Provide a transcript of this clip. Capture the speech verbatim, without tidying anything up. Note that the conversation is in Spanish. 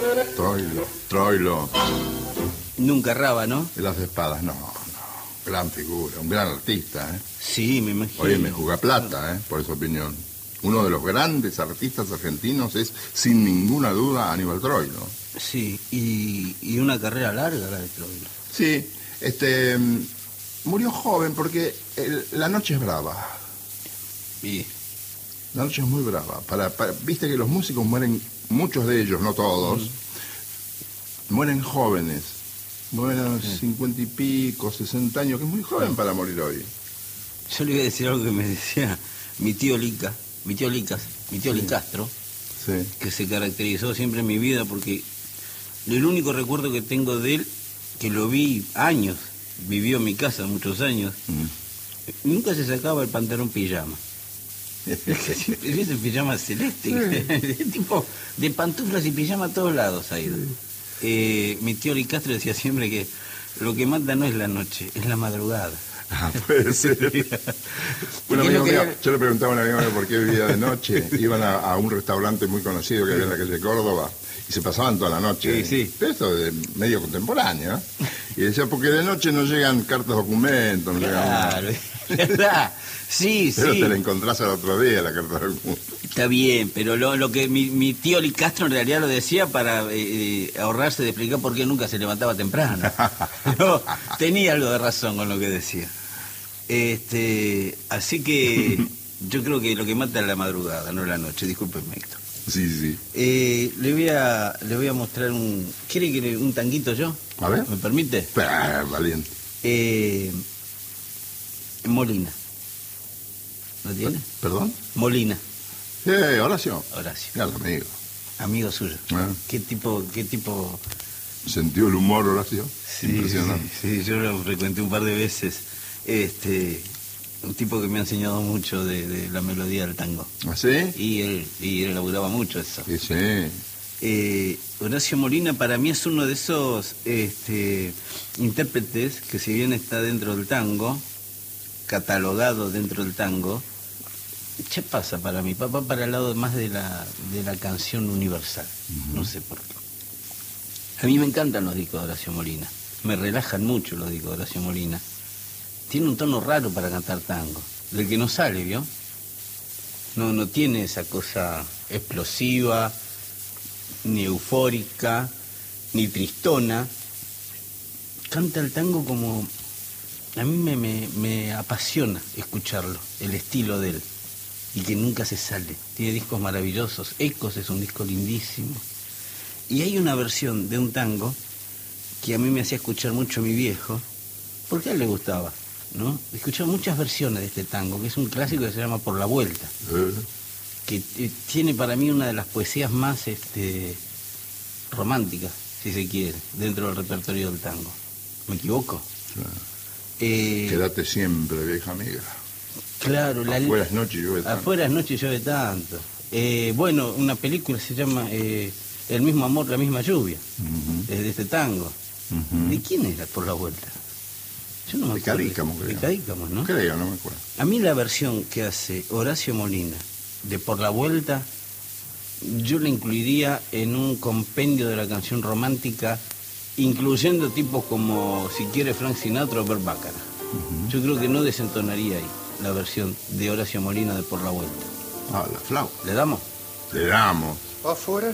Troilo, Troilo. Nunca erraba, ¿no? Y las espadas, no, no. Gran figura, un gran artista, ¿eh? Sí, me imagino. Oye, me juega plata, ¿eh? Por esa opinión. Uno de los grandes artistas argentinos es, sin ninguna duda, Aníbal Troilo. Sí, y, y una carrera larga la de Troilo. Sí, este... murió joven porque el, la noche es brava. Y... La noche es muy brava. Para, para, viste que los músicos mueren, muchos de ellos, no todos, mm. mueren jóvenes. Mueren sí. cincuenta y pico, sesenta años, que es muy joven para morir hoy. Yo le iba a decir algo que me decía mi tío Lica, mi tío Licas, mi tío sí. Licastro, sí. que se caracterizó siempre en mi vida porque el único recuerdo que tengo de él, que lo vi años, vivió en mi casa muchos años, mm. nunca se sacaba el pantalón pijama. Siempre ese pijama celeste, sí. tipo de pantuflas y pijama a todos lados ha ido. Sí. Eh, mi tío Licastro decía siempre que lo que mata no es la noche, es la madrugada. Ah, puede ser. Un amigo mío, que... Yo le preguntaba a un amigo mío por qué vivía de noche. Iban a, a un restaurante muy conocido que había en la calle Córdoba y se pasaban toda la noche. Sí, sí. Esto de medio contemporáneo, ¿eh? Y decía, porque de noche no llegan cartas documentos, no claro, llegan... ¿verdad? Sí, pero sí. te la encontrás al otro día, la carta documentos. Está bien, pero lo, lo que mi, mi tío Licastro en realidad lo decía para eh, ahorrarse de explicar por qué nunca se levantaba temprano. Pero tenía algo de razón con lo que decía. Este, así que yo creo que lo que mata es la madrugada, no la noche. Discúlpeme, Héctor. Sí, sí. Eh, le voy a le voy a mostrar un... ¿Quiere que le, un tanguito yo? A ver. ¿Me permite? Ah, valiente. Eh, Molina. ¿Lo tiene? ¿Perdón? Molina. Eh, Horacio. Horacio. Gran amigo. Amigo suyo. Ah. ¿Qué tipo, qué tipo? ¿Sentió el humor, Horacio? Sí, impresionante. Sí, sí, yo lo frecuenté un par de veces. Este, un tipo que me ha enseñado mucho de, de la melodía del tango. ¿Ah, sí? Y él, y él elaboraba mucho eso. Sí, sí. Eh, Horacio Molina para mí es uno de esos este, intérpretes que si bien está dentro del tango, catalogado dentro del tango, ¿qué pasa para mí? Va para el lado más de la, de la canción universal. Uh-huh. No sé por qué. A mí me encantan los discos de Horacio Molina. Me relajan mucho los discos de Horacio Molina. Tiene un tono raro para cantar tango, del que no sale, ¿vio? No, no tiene esa cosa explosiva, ni eufórica, ni tristona. Canta el tango como... A mí me, me, me apasiona escucharlo, el estilo de él, y que nunca se sale. Tiene discos maravillosos. Ecos es un disco lindísimo. Y hay una versión de un tango que a mí me hacía escuchar mucho mi viejo, porque a él le gustaba, ¿no? Escuchaba muchas versiones de este tango, que es un clásico que se llama Por la Vuelta, uh-huh. que eh, tiene para mí una de las poesías más este, románticas, si se quiere, dentro del repertorio del tango. ¿Me equivoco? Claro. Eh, Quédate siempre, vieja amiga. Claro. La, afuera es noche y llueve tanto. Afuera es noche y llueve tanto. Eh, bueno, una película se llama eh, El mismo amor, la misma lluvia, uh-huh. es de este tango. Uh-huh. ¿De quién era Por la Vuelta? Yo no me de acuerdo. Cadícamo, creo. De Cadícamo, ¿no? Creo, no me acuerdo. A mí la versión que hace Horacio Molina de Por la Vuelta, yo la incluiría en un compendio de la canción romántica, incluyendo tipos como, si quiere, Frank Sinatra o Bert Bacharach. Uh-huh. Yo creo que no desentonaría ahí la versión de Horacio Molina de Por la Vuelta. Ah, la flauta. ¿Le damos? Le damos. Afuera